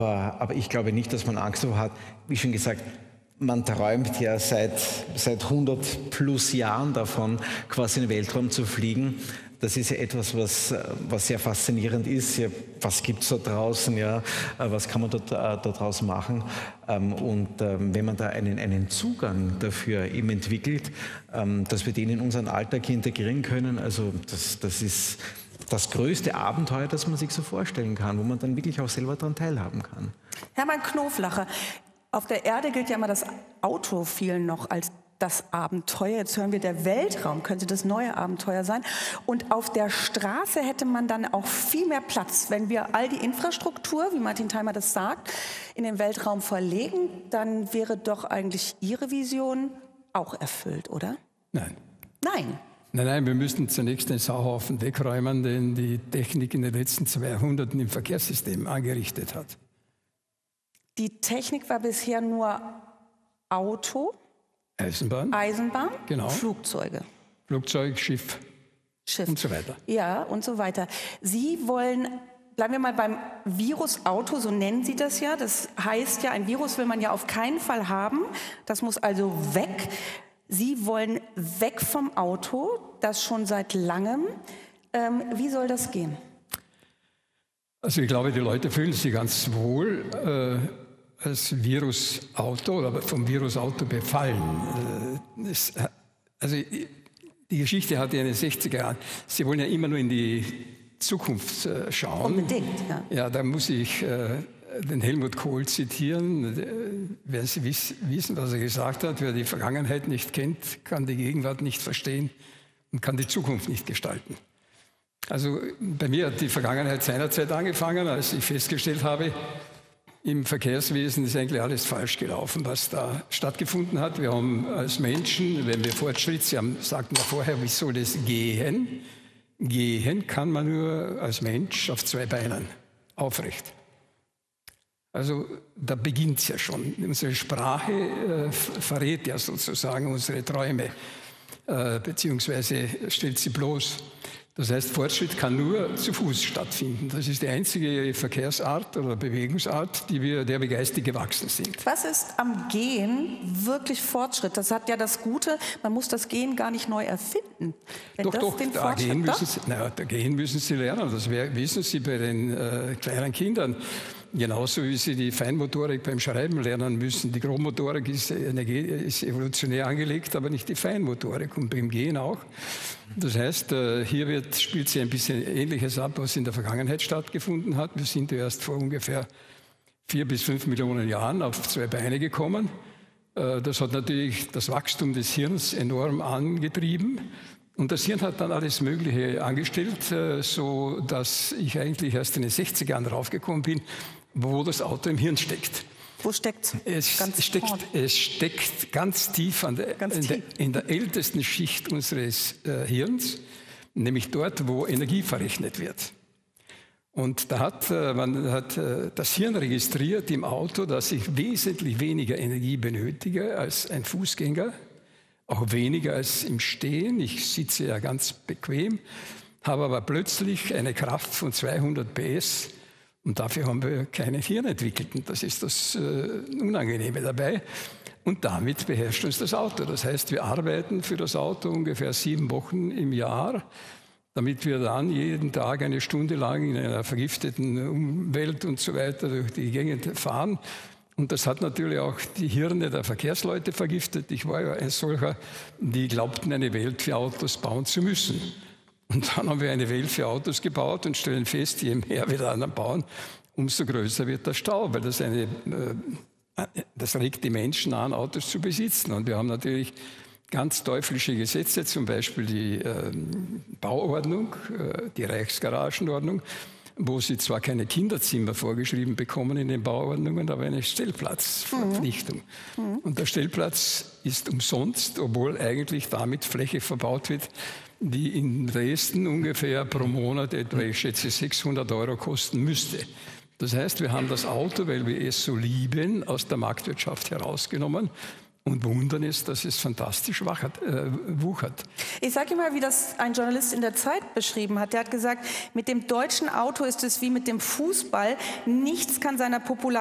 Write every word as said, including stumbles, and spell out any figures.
Aber, aber ich glaube nicht, dass man Angst davor hat. Wie schon gesagt, man träumt ja seit, seit hundert plus Jahren davon, quasi in den Weltraum zu fliegen. Das ist ja etwas, was, was sehr faszinierend ist. Ja, was gibt es da draußen? Ja, was kann man dort, da draußen machen? Und wenn man da einen, einen Zugang dafür eben entwickelt, dass wir den in unseren Alltag integrieren können, also das, das ist das größte Abenteuer, das man sich so vorstellen kann, wo man dann wirklich auch selber daran teilhaben kann. Hermann Knoflacher, auf der Erde gilt ja immer das Auto vielen noch als das Abenteuer. Jetzt hören wir, der Weltraum könnte das neue Abenteuer sein. Und auf der Straße hätte man dann auch viel mehr Platz. Wenn wir all die Infrastruktur, wie Martin Theimer das sagt, in den Weltraum verlegen, dann wäre doch eigentlich Ihre Vision auch erfüllt, oder? Nein. Nein. Nein, nein, wir müssten zunächst den Sauhaufen wegräumen, den die Technik in den letzten zwei Jahrhunderten im Verkehrssystem angerichtet hat. Die Technik war bisher nur Auto, Eisenbahn, Eisenbahn, genau. Flugzeuge. Flugzeug, Schiff, Schiff und so weiter. Ja, und so weiter. Sie wollen, bleiben wir mal beim Virus-Auto, so nennen Sie das ja. Das heißt ja, ein Virus will man ja auf keinen Fall haben. Das muss also weg. Sie wollen weg vom Auto, das schon seit langem. Ähm, wie soll das gehen? Also ich glaube, die Leute fühlen sich ganz wohl äh, als Virusauto oder vom Virusauto befallen. Äh, es, also die Geschichte hat ja in den sechziger Jahren, Sie wollen ja immer nur in die Zukunft äh, schauen. Unbedingt, ja. Ja, da muss ich äh, den Helmut Kohl zitieren. Äh, werden Sie wiss, wissen, was er gesagt hat. Wer die Vergangenheit nicht kennt, kann die Gegenwart nicht verstehen und kann die Zukunft nicht gestalten. Also bei mir hat die Vergangenheit seinerzeit angefangen, als ich festgestellt habe, im Verkehrswesen ist eigentlich alles falsch gelaufen, was da stattgefunden hat. Wir haben als Menschen, wenn wir Fortschritt, Sie haben, sagten ja vorher, wie soll das gehen? Gehen kann man nur als Mensch auf zwei Beinen, aufrecht. Also da beginnt es ja schon. Unsere Sprache äh, verrät ja sozusagen unsere Träume, äh, beziehungsweise stellt sie bloß. Das heißt, Fortschritt kann nur zu Fuß stattfinden. Das ist die einzige Verkehrsart oder Bewegungsart, die wir, der wir geistig gewachsen sind. Was ist am Gehen wirklich Fortschritt? Das hat ja das Gute, man muss das Gehen gar nicht neu erfinden. Wenn doch, das doch, den da gehen, müssen doch? Sie, na, da gehen müssen Sie lernen. Das wissen Sie bei den äh, kleinen Kindern. Genauso wie Sie die Feinmotorik beim Schreiben lernen müssen. Die Grobmotorik ist, ist evolutionär angelegt, aber nicht die Feinmotorik. Und beim Gehen auch. Das heißt, hier wird, spielt sich ein bisschen Ähnliches ab, was in der Vergangenheit stattgefunden hat. Wir sind erst vor ungefähr vier bis fünf Millionen Jahren auf zwei Beine gekommen. Das hat natürlich das Wachstum des Hirns enorm angetrieben. Und das Hirn hat dann alles Mögliche angestellt, so dass ich eigentlich erst in den sechziger Jahren draufgekommen bin, wo das Auto im Hirn steckt. Wo steckt es? Ganz steckt, es steckt ganz tief, an der, ganz in, tief. Der, in der ältesten Schicht unseres äh, Hirns, nämlich dort, wo Energie verrechnet wird. Und da hat äh, man hat äh, das Hirn registriert im Auto, dass ich wesentlich weniger Energie benötige als ein Fußgänger, auch weniger als im Stehen. Ich sitze ja ganz bequem, habe aber plötzlich eine Kraft von zweihundert P S. Und dafür haben wir kein Hirn entwickelt. Und das ist das äh, Unangenehme dabei. Und damit beherrscht uns das Auto. Das heißt, wir arbeiten für das Auto ungefähr sieben Wochen im Jahr, damit wir dann jeden Tag eine Stunde lang in einer vergifteten Umwelt und so weiter durch die Gegend fahren. Und das hat natürlich auch die Hirne der Verkehrsleute vergiftet. Ich war ja ein solcher, die glaubten, eine Welt für Autos bauen zu müssen. Und dann haben wir eine Welt für Autos gebaut und stellen fest, je mehr wir da bauen, umso größer wird der Stau, weil das, eine, äh, das regt die Menschen an, Autos zu besitzen. Und wir haben natürlich ganz teuflische Gesetze, zum Beispiel die äh, Bauordnung, äh, die Reichsgaragenordnung, wo sie zwar keine Kinderzimmer vorgeschrieben bekommen in den Bauordnungen, aber eine Stellplatzverpflichtung. Mhm. Und der Stellplatz ist umsonst, obwohl eigentlich damit Fläche verbaut wird, die in Dresden ungefähr pro Monat etwa, ich schätze, sechshundert Euro kosten müsste. Das heißt, wir haben das Auto, weil wir es so lieben, aus der Marktwirtschaft herausgenommen und wundern es, dass es fantastisch wachert, äh, wuchert. Ich sage immer, wie das ein Journalist in der Zeit beschrieben hat. Der hat gesagt, mit dem deutschen Auto ist es wie mit dem Fußball. Nichts kann seiner Popularität